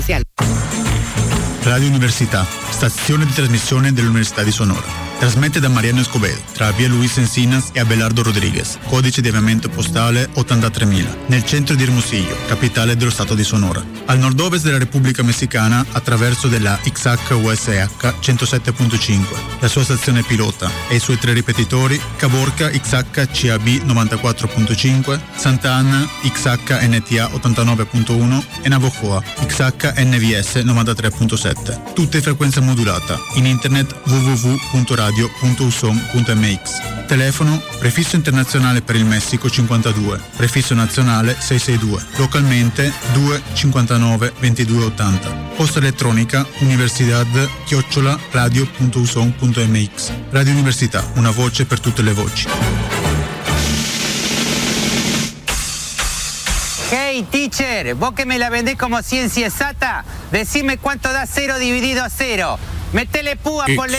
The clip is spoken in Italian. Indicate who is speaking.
Speaker 1: Radio Università, stazione di trasmissione dell'Università di Sonora. Trasmette da Mariano Escobedo, tra via Luis Encinas e Abelardo Rodriguez, codice di avviamento postale 83.000, nel centro di Hermosillo, capitale dello stato di Sonora. Al nord-ovest della Repubblica Messicana, attraverso della XH-USH 107.5, la sua stazione pilota e i suoi 3 ripetitori, Caborca XH-CAB 94.5, Santa Ana XH-NTA 89.1 e Navojoa XH-NVS 93.7. Tutte frequenza modulata, in internet www.radio.usom.mx. Telefono prefisso internazionale per il Messico 52, prefisso nazionale 662, localmente 259 2280. Posta elettronica universidad@radio.usom.mx. Radio Università, una voce per tutte le voci.
Speaker 2: Hey teacher, vos que me la vendés como ciencia exacta, decime cuánto da 0 dividido a 0. Metele púa, ponle